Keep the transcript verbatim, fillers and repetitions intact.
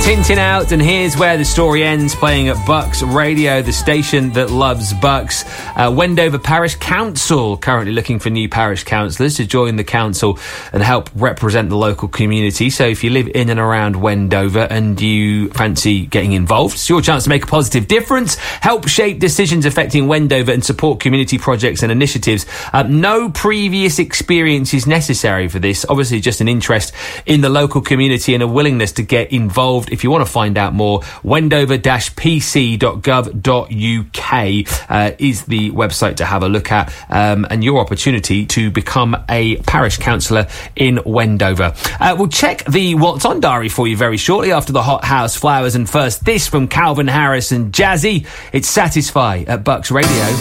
Tintin out, and here's where the story ends, playing at Bucks Radio, the station that loves Bucks. Uh, Wendover Parish Council currently looking for new parish councillors to join the council and help represent the local community. So if you live in and around Wendover and you fancy getting involved, it's your chance to make a positive difference, help shape decisions affecting Wendover and support community projects and initiatives. Uh, no previous experience is necessary for this. Obviously, just an interest in the local community and a willingness to get involved. If you want to find out more, wendover dash p c dot gov dot u k uh, is the website to have a look at, um, and your opportunity to become a parish councillor in Wendover. Uh, we'll check the What's On diary for you very shortly after the Hot House Flowers, and first this from Calvin Harris and Jazzy. It's Satisfy at Bucks Radio.